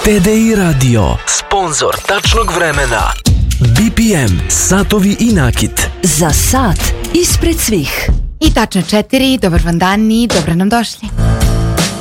TDI Radio, sponsor tačnog vremena. BPM, satovi i nakit. Za sat ispred svih. I tačno 4, dobar vam dan i dobro nam došli.